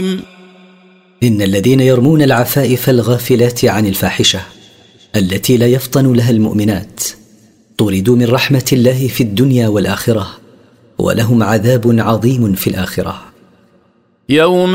إن الذين يرمون العفائف الغافلات عن الفاحشة التي لا يفطن لها المؤمنات طردوا من رحمة الله في الدنيا والآخرة، ولهم عذاب عظيم في الآخرة. يوم